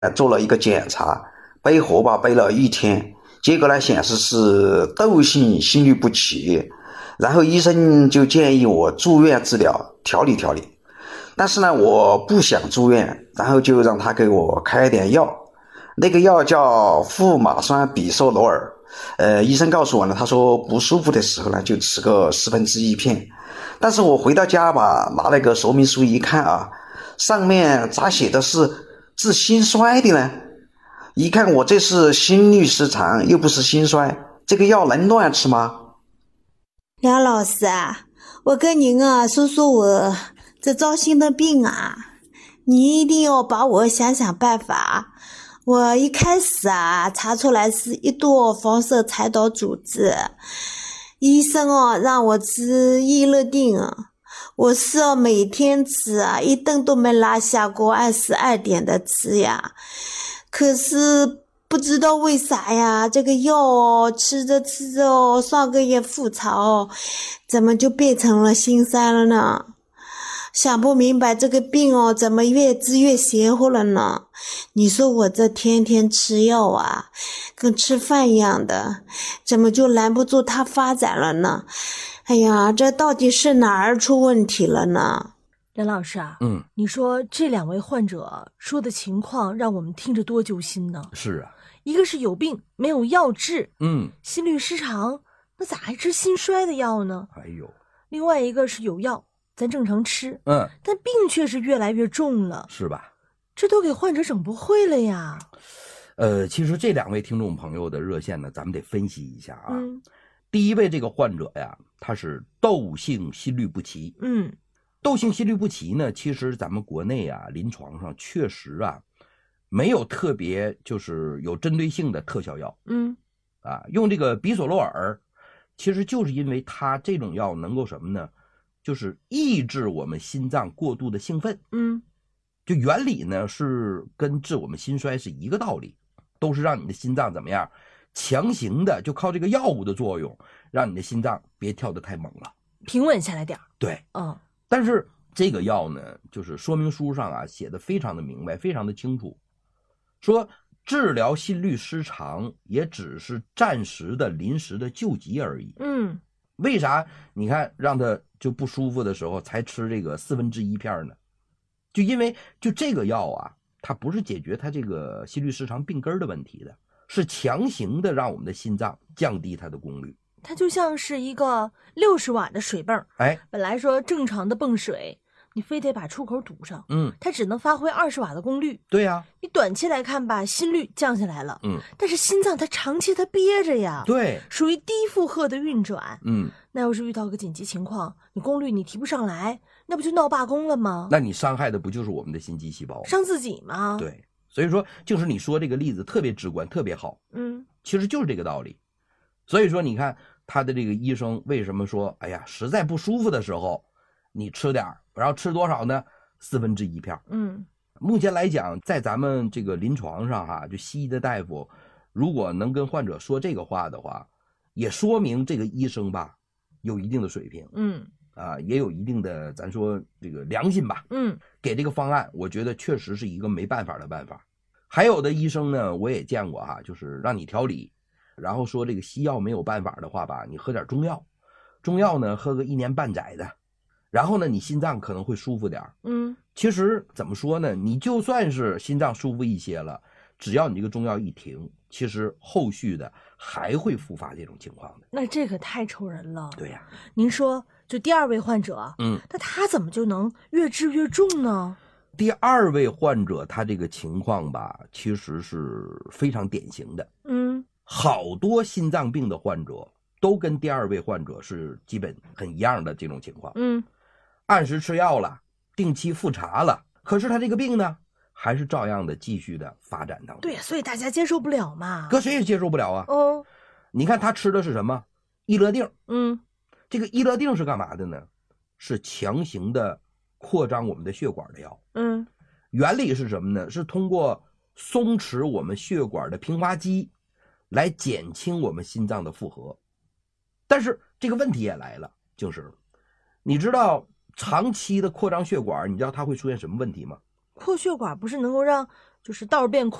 做了一个检查，背荷包背了一天，结果呢显示是窦性心律不齐，然后医生就建议我住院治疗，调理调理。但是呢，我不想住院，然后就让他给我开点药，那个药叫富马酸比索罗尔。医生告诉我呢，他说不舒服的时候呢，就吃个1/4片。但是我回到家吧，拿那个说明书一看啊，上面咋写的是治心衰的呢？一看我这是心律失常，又不是心衰，这个药能乱吃吗？ 梁老师啊，我跟您啊说说我这糟心的病啊，你一定要帮我想想办法。我一开始啊查出来是一朵放射财岛组织，医生让我吃益乐定啊，我是每天吃啊，一顿都没落下过，按时按点的吃呀。可是不知道为啥呀，这个药吃着吃着上个月复查怎么就变成了心衰了呢？想不明白这个病怎么越治越邪乎了呢？你说我这天天吃药啊，跟吃饭一样的，怎么就拦不住它发展了呢？哎呀，这到底是哪儿出问题了呢？ 梁老师啊，你说这2位患者说的情况让我们听着多揪心呢？ 是啊， 一个是有病没有药治，心律失常，那咋还吃心衰的药呢？ 哎呦， 另外一个是有药，咱正常吃，但病却是越来越重了， 是吧？ 这都给患者整不会了呀。 其实这2位听众朋友的热线呢，咱们得分析一下啊。第一位这个患者呀，他是窦性心律不齐。窦性心律不齐呢，其实咱们国内啊，临床上确实啊，没有特别就是有针对性的特效药。用这个比索洛尔，其实就是因为它这种药能够什么呢？就是抑制我们心脏过度的兴奋。就原理呢是跟治我们心衰是一个道理，都是让你的心脏怎么样，强行的就靠这个药物的作用，让你的心脏别跳得太猛了， 平稳下来点。 对，但是这个药呢，就是说明书上啊写的非常的明白，非常的清楚，说治疗心律失常也只是暂时的临时的救急而已。为啥你看让他就不舒服的时候才吃这个1/4片呢？就因为就这个药啊，它不是解决它这个心律失常病根的问题的，是强行的让我们的心脏降低它的功率。 它就像是一个60瓦的水泵，本来说正常的泵水，你非得把出口堵上，它只能发挥20瓦的功率。 对呀， 你短期来看吧，心率降下来了，但是心脏它长期它憋着呀， 对， 属于低负荷的运转，那要是遇到个紧急情况，你功率你提不上来，那不就闹罢工了吗？ 那你伤害的不就是我们的心肌细胞， 伤自己吗？ 对，所以说就是你说这个例子特别直观，特别好，其实就是这个道理。所以说你看他的这个医生为什么说，哎呀，实在不舒服的时候你吃点，然后吃多少呢？1/4片。目前来讲，在咱们这个临床上哈，就西医的大夫如果能跟患者说这个话的话，也说明这个医生吧有一定的水平，也有一定的咱说这个良心吧，给这个方案，我觉得确实是一个没办法的办法。还有的医生呢，我也见过哈，就是让你调理，然后说这个西药没有办法的话吧，你喝点中药，中药呢喝个1年半载的，然后呢你心脏可能会舒服点。其实怎么说呢，你就算是心脏舒服一些了，只要你这个中药一停，其实后续的还会复发这种情况的。 那这可太愁人了。 对呀， 您说就第2位患者，那他怎么就能越治越重呢？ 第2位患者他这个情况吧，其实是非常典型的。好多心脏病的患者都跟第2位患者是基本很一样的这种情况。按时吃药了，定期复查了，可是他这个病呢还是照样的继续的发展当中。 对，所以大家接受不了嘛， 搁谁也接受不了啊。你看他吃的是什么？益乐定。这个益乐定是干嘛的呢？是强行的扩张我们的血管的药。原理是什么呢？是通过松弛我们血管的平滑肌来减轻我们心脏的负荷。但是这个问题也来了，就是你知道长期的扩张血管，你知道它会出现什么问题吗？ 扩血管不是能够让就是道变